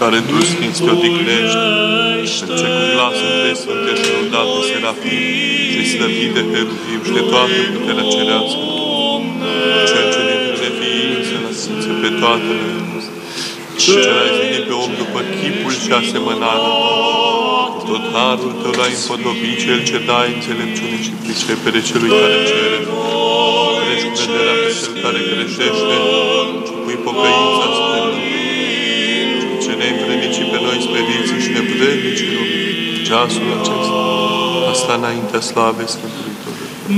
care tu, Sfinți, te odihnești, în ce cu glas între Sfânte și lăudat de serafim și slăvit de heruvim și de toată puterea cerească, Cel ce dintre neființă lăsânță pe toată lumea, și ce l-ai zidit pe om după chipul și asemănarea ta, tot harul tău l-ai împodobit, Cel ce dai înțelepciune și pricepere celui care cere. Crești cu vederea pe cel care greșește și pui pocăința spre lume. Cel ce ne-ai învrednicit pe noi speriții și nevrednici rugii, ceasul acesta, asta înaintea slavei Sfântului